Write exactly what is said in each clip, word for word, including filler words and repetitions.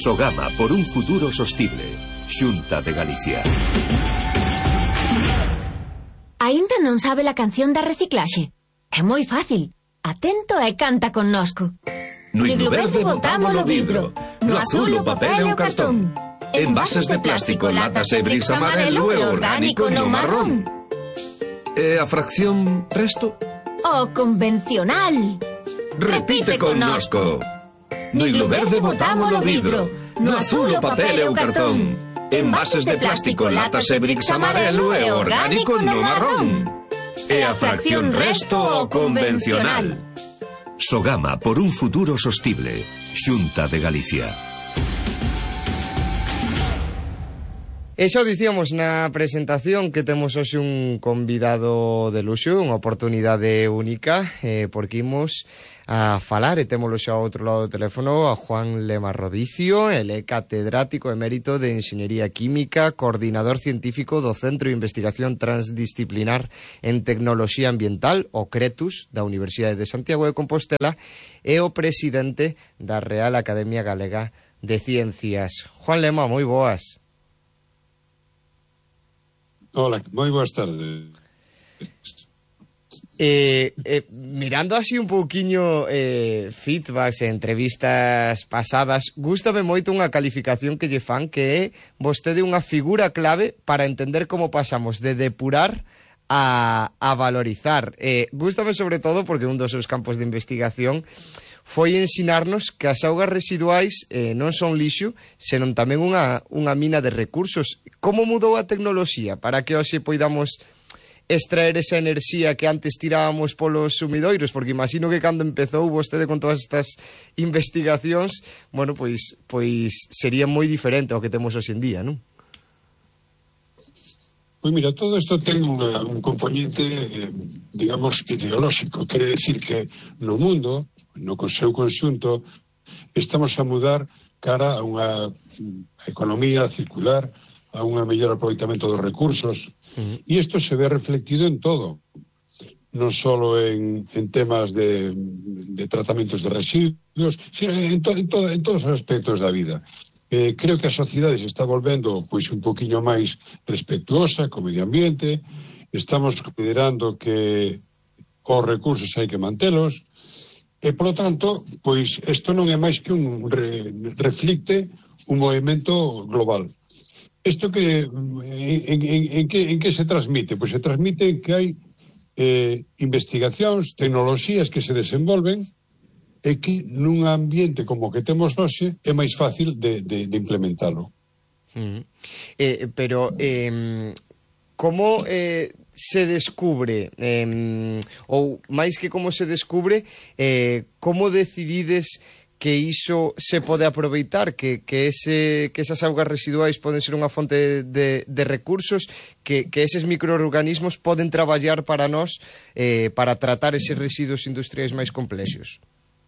Sogama por un futuro sostible. Xunta de Galicia. Aínda non sabe a canción da reciclaxe? É moi fácil. Atento e canta connosco. No iglo verde botamos o vidro, no azul o papel e o cartón. Envases de plástico, latas e bricks amarelo e orgánico no marrón. E a fracción resto? O convencional. Repite connosco. No iglo verde botamos o vidro, no azul o papel e o cartón. Envases de plástico, latas e bricks amarelo e orgánico no marrón. E a fracción resto o convencional. Sogama por un futuro sostible. Xunta de Galicia. E xa o dicíamos na presentación que temos hoxe un convidado de luxo, unha oportunidade única, eh, porque imos a falar, e témolo xa ao outro lado do teléfono, a Juan Lema Rodicio. Ele é catedrático emérito de Enxeñería Química, coordinador científico do Centro de Investigación Transdisciplinar en Tecnoloxía Ambiental, o CRETUS, da Universidade de Santiago de Compostela, e o presidente da Real Academia Galega de Ciencias. Juan Lema, moi boas. Hola, moi boas tardes. Eh, eh, mirando así un pouquiño eh, feedbacks e entrevistas pasadas, gústame moito unha calificación que lle fan, que é vostede unha figura clave para entender como pasamos de depurar a, a valorizar. Eh, gústame sobre todo porque un dos seus campos de investigación foi ensinarnos que as augas residuais eh, non son lixo, senón tamén unha, unha mina de recursos. Como mudou a tecnoloxía para que hoxe poidamos extraer esa enerxía que antes tirábamos polos sumidoiros? Porque imagino que cando empezou vostede con todas estas investigacións, bueno, pois pois sería moi diferente ao que temos hoxe en día, non? Pois mira, todo isto ten unha, un componente, eh, digamos, ideolóxico. Quere decir que no mundo, no seu conxunto, estamos a mudar cara a unha economía circular, a un mellor aproveitamento dos recursos, sí. E isto se ve reflectido en todo, non só en, en temas de, de tratamentos de residuos, sino en, to, en, to, en todos os aspectos da vida. Eh, creo que a sociedade se está volvendo pois un poquinho máis respetuosa co medio ambiente, estamos considerando que os recursos hai que mantelos, e, polo tanto, pois, isto non é máis que un re, reflicte un movimento global. Isto que en, en, en, que, en que se transmite? Pois se transmite en que hai eh, investigacións, tecnoloxías que se desenvolven e que nun ambiente como que temos hoxe é máis fácil de, de, de implementalo. Mm. Eh, pero eh, como eh, se descubre eh, ou máis que como se descubre, eh, como decidides que iso se pode aproveitar, que, que, ese, que esas augas residuais poden ser unha fonte de, de recursos, que, que eses microorganismos poden traballar para nós eh, para tratar eses residuos industriais máis complexos?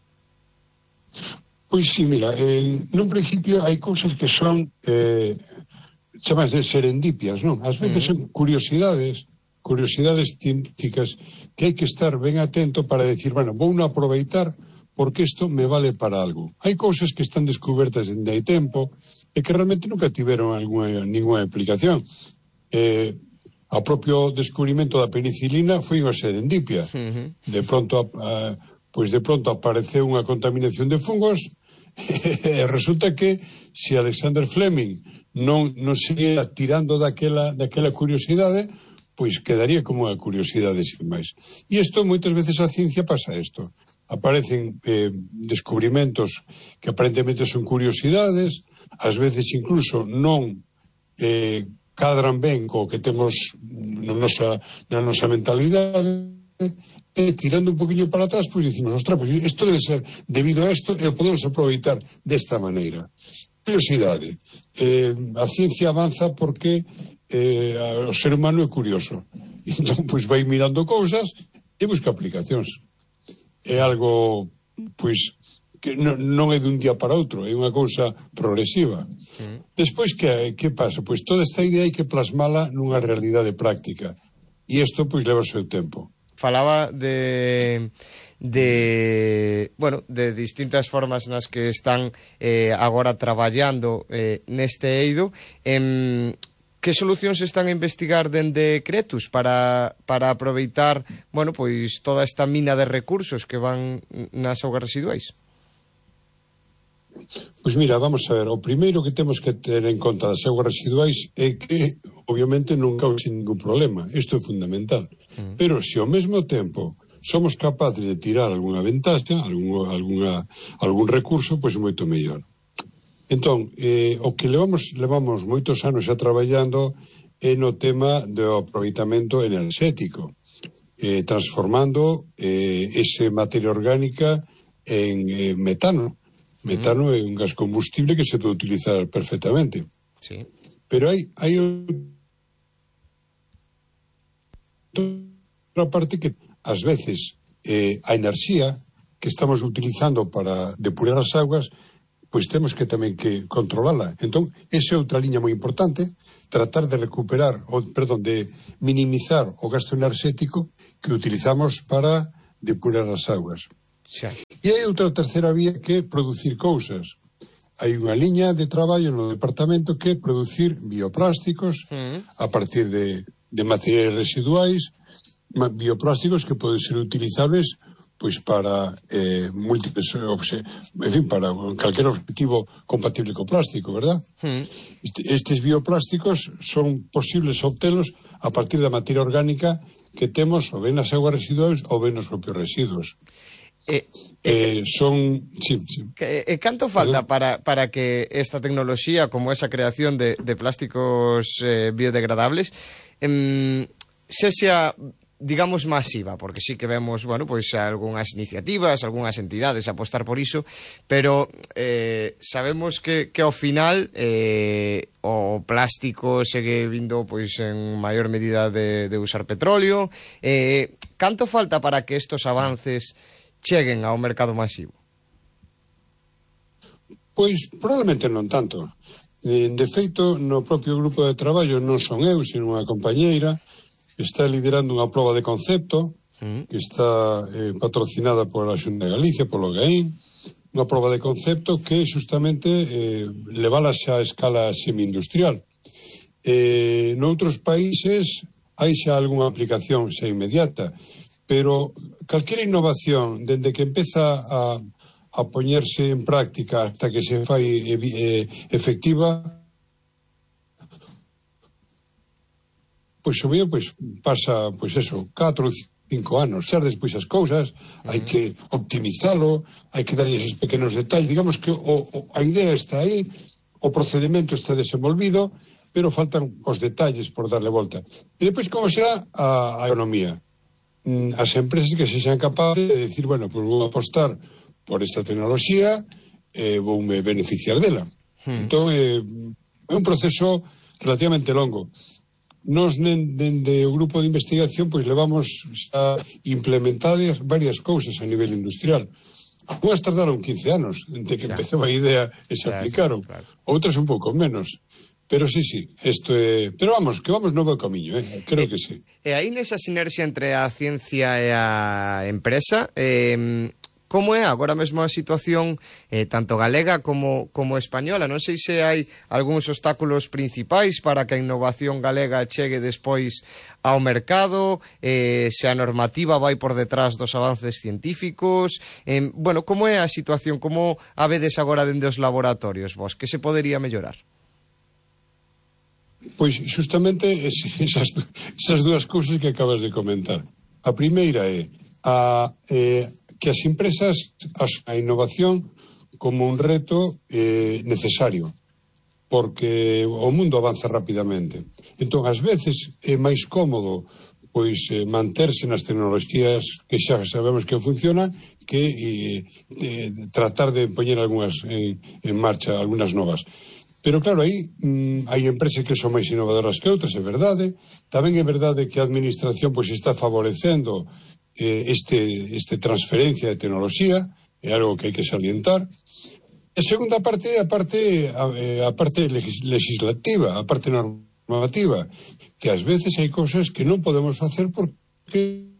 Pois sí, mira, eh, nun principio hai cousas que son eh, chamas de serendipias, non? Ás veces son curiosidades, curiosidades científicas que hai que estar ben atento para decir, bueno, vou non aproveitar porque isto me vale para algo. Hai cousas que están descubertas dende hai tempo e que realmente nunca tiveron alguna, ninguna aplicación. Eh, a propio descubrimento da penicilina foi unha serendipia. Uh-huh. De pronto, a, pois de pronto apareceu unha contaminación de fungos e resulta que se Alexander Fleming non, non seguía tirando daquela, daquela curiosidade, pois quedaría como unha curiosidade sin máis. E isto, moitas veces a ciencia pasa isto. Aparecen eh, descubrimentos que aparentemente son curiosidades, ás veces incluso non eh, cadran ben co que temos na nosa, na nosa mentalidade, e tirando un poquinho para atrás, pois dicimos, ostras, pois isto debe ser debido a isto e o podemos aproveitar desta maneira. Curiosidade. Eh, a ciencia avanza porque eh, o ser humano é curioso. Entón, pois vai mirando cousas e busca aplicacións. É algo, pois, que non, non é dun día para outro, é unha cousa progresiva. Mm. Despois, que, que pasa? Pois toda esta idea hai que plasmala nunha realidade práctica. E isto, pois, leva o seu tempo. falaba de... de, bueno, de distintas formas nas que están eh, agora traballando eh, neste eido. Eh, que solucións están a investigar dende Cretus para, para aproveitar, bueno, pois toda esta mina de recursos que van nas augas residuais? Pois mira, vamos a ver, o primeiro que temos que ter en conta das augas residuais é que, obviamente, non cause ningún problema. Isto é fundamental. Mm. Pero se ao mesmo tempo somos capaces de tirar algunha ventaxa, algún, alguna, algún recurso, pois moito mellor. Entón, eh, o que levamos, levamos moitos anos xa traballando é no tema do aproveitamento enerxético, eh, transformando eh, ese materia orgánica en eh, metano. Metano mm. é un gas combustible que se pode utilizar perfectamente. Sí. Pero hai, hai outra parte que, ás veces, eh, a enerxía que estamos utilizando para depurar as augas, pois temos que tamén que controlala. Entón, esa é outra liña moi importante, tratar de recuperar, ou, perdón, de minimizar o gasto enerxético que utilizamos para depurar as augas. Xa. E hai outra terceira vía que é producir cousas. Hai unha liña de traballo no departamento que é producir bioplásticos mm. a partir de, de materiais residuais, bioplásticos que poden ser utilizables pois para eh, múltiples, en fin, para calquer objetivo compatible co plástico, verdad? Mm. Este, estes bioplásticos son posibles obtelos a partir da materia orgánica que temos ou ben nas augas residuais ou ben nos propios residuos. Eh, eh, son... Sí, sí. Que, eh, canto falta para, para que esta tecnoloxía, como esa creación de, de plásticos eh, biodegradables, eh, sexa, digamos, masiva? Porque sí que vemos, bueno, pois algunhas iniciativas, algunhas entidades apostar por iso, pero eh, sabemos que, que ao final eh, o plástico segue vindo pois en maior medida de, de usar petróleo. Eh, canto falta para que estos avances cheguen ao mercado masivo? Pois probablemente non tanto. De feito, no propio grupo de traballo non son eu, sino unha compañeira está liderando unha proba de concepto que está eh, patrocinada pola Xunta de Galicia, polo GAIN, unha proba de concepto que justamente eh, levala xa a escala semi-industrial. Eh, noutros países hai xa algunha aplicación xa inmediata, pero calquera innovación, dende que empeza a, a poñerse en práctica hasta que se fai e, e, efectiva, pois o mío pois, pasa, pois eso, catro ou cinco anos. Xa despois as cousas, uh-huh. hai que optimizalo, hai que darlle esos pequenos detalles. Digamos que o, o, a idea está aí, o procedimento está desenvolvido, pero faltan os detalles por darle volta. E depois como será a, a economía? As empresas que se sean capaces de decir, bueno, pues vou apostar por esta tecnoloxía, eh, voume beneficiar dela. Hmm. Entón, eh, é un proceso relativamente longo. Nos, dende o grupo de investigación, pois levamos a implementadas varias cousas a nivel industrial. Algunas tardaron quince anos, entre que claro. empezou a idea e se claro, aplicaron. Claro. Outras un pouco menos. Pero sí, sí, isto é... Pero vamos, que vamos no bo camiño, eh? Creo que sí. E aí nesa sinerxia entre a ciencia e a empresa, eh, como é agora mesmo a situación eh, tanto galega como, como española? Non sei se hai algúns obstáculos principais para que a innovación galega chegue despois ao mercado, eh, se a normativa vai por detrás dos avances científicos. Eh, bueno, como é a situación? Como a vedes agora dende os laboratorios vos? Que se podería mellorar? Pois justamente esas, esas dúas cousas que acabas de comentar. A primeira é a, eh, que as empresas as, a innovación como un reto eh, necesario, porque o mundo avanza rapidamente. Entón, ás veces é máis cómodo pois eh, manterse nas tecnoloxías que xa sabemos que funcionan que eh, eh, tratar de poñer algunhas en, en marcha, algunhas novas. Pero claro, aí mm, hai empresas que son máis innovadoras que outras, é verdade. Tamén é verdade que a administración pois está favorecendo eh, este, este transferencia de tecnoloxía, é algo que hai que salientar. A segunda parte é a parte, a, a parte legislativa, a parte normativa, que ás veces hai cousas que non podemos facer porque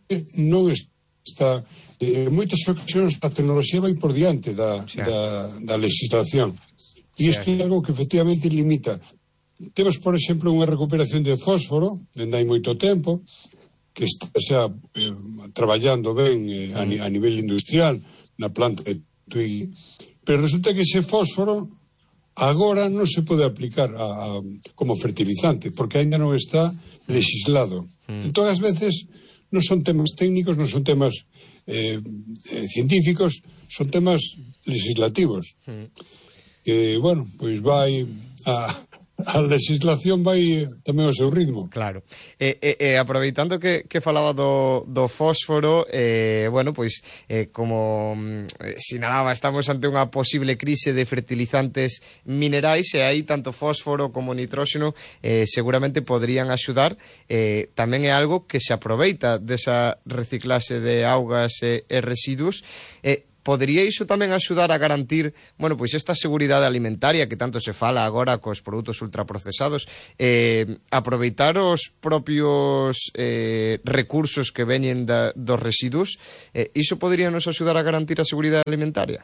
non está... En moitas ocasións a tecnoloxía vai por diante da, sí. da, da legislación. E isto sí. é algo que efectivamente limita. Temos, por exemplo, unha recuperación de fósforo, dende hai moito tempo, que está xa eh, traballando ben eh, a, a nivel industrial na planta de Tui, pero resulta que ese fósforo agora non se pode aplicar a, a, como fertilizante, porque ainda non está legislado. Mm. Entón, ás veces, non son temas técnicos, non son temas eh, eh, científicos, son temas legislativos. Mm. Que, bueno, pois vai a... a legislación vai tamén ao seu ritmo. Claro. E, e, e aproveitando que, que falaba do, do fósforo, eh, bueno, pois, eh, como eh, sinalaba, estamos ante unha posible crise de fertilizantes minerais e aí tanto fósforo como nitróxeno eh, seguramente podrían axudar. Eh, tamén é algo que se aproveita desa reciclaxe de augas e, e residuos. Eh, Podería iso tamén axudar a garantir, bueno, pois esta seguridade alimentaria que tanto se fala agora cos produtos ultraprocesados, eh, aproveitar os propios eh, recursos que veñen da, dos residuos, eh, iso podería nos axudar a garantir a seguridade alimentaria?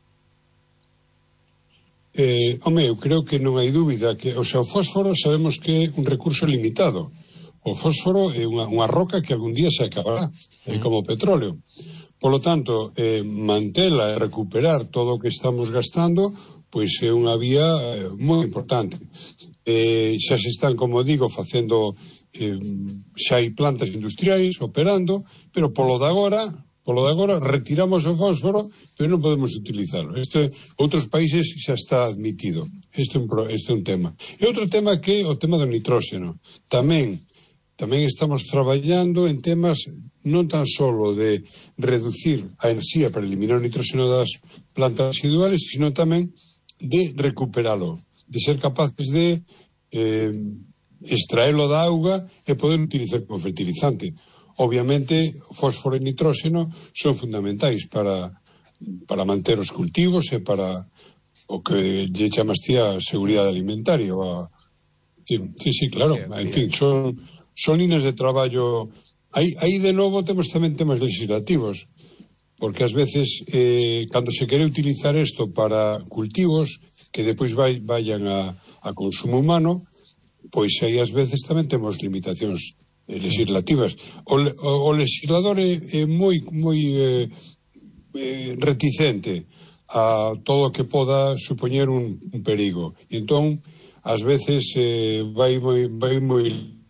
Eh, home, eu creo que non hai dúbida que, o sea, o fósforo sabemos que é un recurso limitado. O fósforo é unha, unha roca que algún día se acabará, mm. é como o petróleo. Por lo tanto, eh, mantela e recuperar todo o que estamos gastando, pois é unha vía eh, moi importante. Eh, xa se están, como digo, facendo, eh, xa hai plantas industriais operando, pero polo de agora, polo de agora retiramos o fósforo, pero non podemos utilizarlo. Este, outros países xa está admitido. Este é un, este é un tema. E outro tema que é o tema do nitróxeno. Tamén Tamén estamos traballando en temas non tan solo de reducir a enerxía para eliminar o nitróxeno das plantas residuales, sino tamén de recuperalo, de ser capaces de eh, extraelo da auga e poder utilizar como fertilizante. Obviamente, fósforo e nitróxeno son fundamentais para, para manter os cultivos e para o que lle chamas ti a seguridade alimentaria. A... Sí, sí, sí, claro. Sí, en fin, son... son líneas de traballo. Aí, aí de novo temos tamén temas legislativos, porque ás veces eh, cando se quere utilizar isto para cultivos que depois vai, vayan a, a consumo humano, pois aí ás veces tamén temos limitacións eh, legislativas. O, o, o legislador é, é moi moi eh, eh, reticente a todo o que poda supoñer un, un perigo. E entón, ás veces eh, vai moi vai moi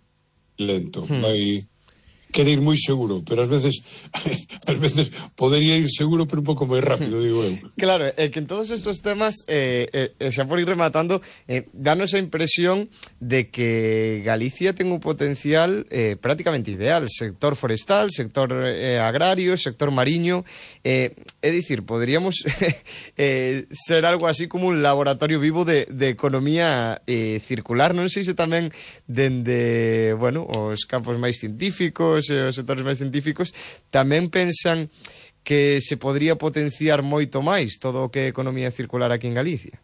lento, hmm. vai querer ir moi seguro, pero ás veces ás veces podería ir seguro pero un pouco moi rápido, digo eu. Claro, é que en todos estes temas eh, eh, xa por ir rematando eh, danos a impresión de que Galicia ten un potencial eh, prácticamente ideal, sector forestal, sector eh, agrario, sector mariño, eh, é dicir, poderíamos eh, ser algo así como un laboratorio vivo de, de economía eh, circular. Non sei se tamén dende, bueno, os campos máis científicos e os sectores máis científicos tamén pensan que se podría potenciar moito máis todo o que é economía circular aquí en Galicia.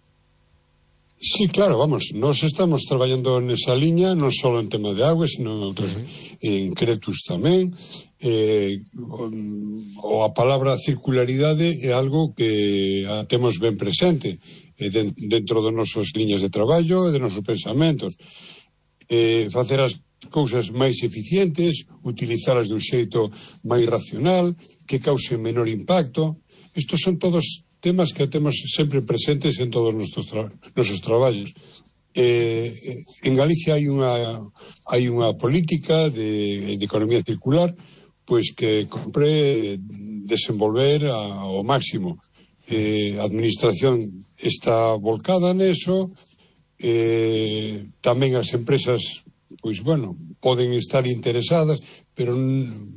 Sí, claro, vamos, nós estamos traballando nesa liña, non só en tema de auga, sino en outros, uh -huh. en Cretus tamén. Eh, o a palabra circularidade é algo que a temos ben presente eh, dentro das nosas liñas de traballo e de nosos pensamentos. Eh, facer as cousas máis eficientes, utilizalas de un xeito máis racional, que cause menor impacto. Estos son todos temas que temos sempre presentes en todos os nosos, tra nosos traballos. Eh, en Galicia hai unha hai unha política de, de economía circular pois que compre desenvolver a, ao máximo. Eh, a administración está volcada neso, eh, tamén as empresas pois, bueno, poden estar interesadas, pero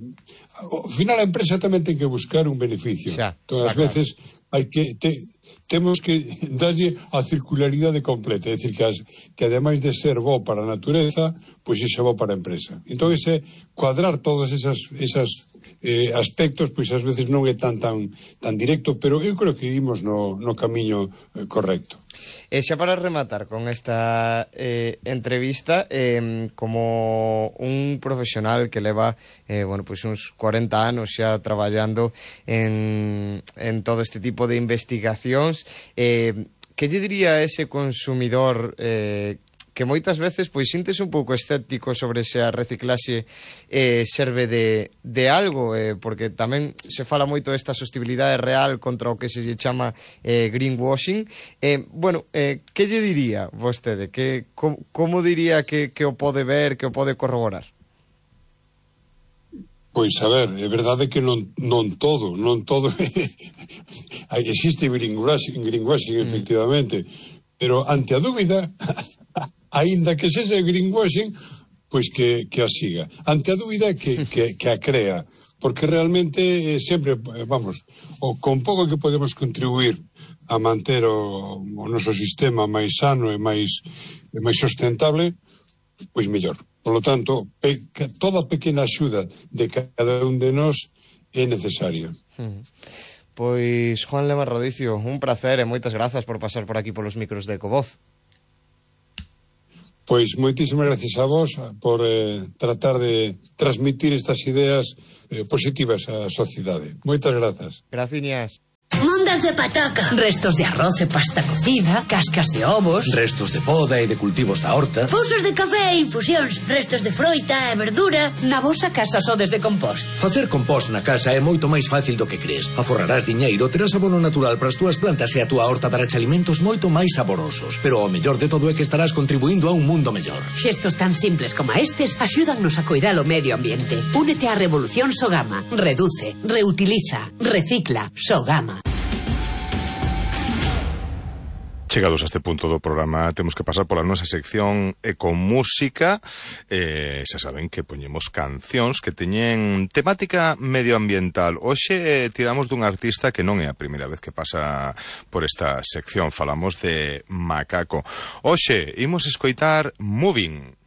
ao final a empresa tamén ten que buscar un beneficio. Xa, entón, ás veces hai que te, temos que darlle a circularidade completa, é dicir, que, as, que ademais de ser bo para a natureza, pois iso é bo para a empresa. Entón, ese cuadrar todos esas, esas eh, aspectos, pois ás veces non é tan tan tan directo, pero eu creo que imos no, no camiño eh, correcto. E xa para rematar con esta eh, entrevista, eh, como un profesional que leva eh, bueno, pues uns cuarenta anos xa traballando en, en todo este tipo de investigacións, eh, que lle diría a ese consumidor eh, que moitas veces pois sintes un pouco escéptico sobre se a reciclaxe eh, serve de, de algo, eh, porque tamén se fala moito desta sostenibilidade real contra o que se lle chama eh, greenwashing. Eh, bueno, eh, que lle diría vostede? Que, com, como diría que, que o pode ver, que o pode corroborar? Pois, a ver, é verdade que non, non todo, non todo existe greenwashing, greenwashing mm. efectivamente, pero ante a dúbida aínda que sexa greenwashing, pois que, que a siga. Ante a dúbida que, que, que a crea, porque realmente eh, sempre, vamos, o con pouco que podemos contribuir a manter o, o noso sistema máis sano e máis, e máis sustentable, pois mellor. Por lo tanto, pe, toda pequena axuda de cada un de nós é necesaria. Mm. Pois, Juan Lema Rodicio, un placer e moitas grazas por pasar por aquí polos micros de Ecovoz. Pois moitísimas gracias a vos por eh, tratar de transmitir estas ideas eh, positivas á sociedade. Moitas grazas. Graciñas. Mundas de pataca, restos de arroz e pasta cocida, cascas de ovos, restos de poda e de cultivos da horta, pousos de café e infusións, restos de froita e verdura. Na vosa casa sodes de compost. Facer compost na casa é moito máis fácil do que crees. Aforrarás diñeiro, terás abono natural para as túas plantas e a túa horta dará alimentos moito máis saborosos. Pero o mellor de todo é que estarás contribuindo a un mundo mellor. Xestos tan simples como estes axúdannos a cuidar o medio ambiente. Únete á Revolución Sogama. Reduce, reutiliza, recicla. Sogama. Chegados a este punto do programa, temos que pasar pola nosa sección Ecomúsica. Eh, xa saben que poñemos cancións que teñen temática medioambiental. Hoxe tiramos dun artista que non é a primeira vez que pasa por esta sección. Falamos de Macaco. Hoxe imos escoitar Moving.